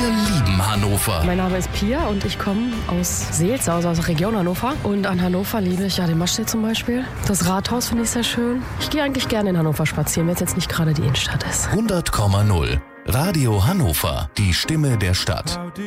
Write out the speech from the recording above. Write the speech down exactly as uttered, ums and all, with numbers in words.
lieben Hannover. Mein Name ist Pia und ich komme aus Seelze, also aus der Region Hannover. Und an Hannover liebe ich ja den Maschsee zum Beispiel. Das Rathaus finde ich sehr schön. Ich gehe eigentlich gerne in Hannover spazieren, wenn es jetzt nicht gerade die Innenstadt ist. hundert Komma null Radio Hannover, die Stimme der Stadt.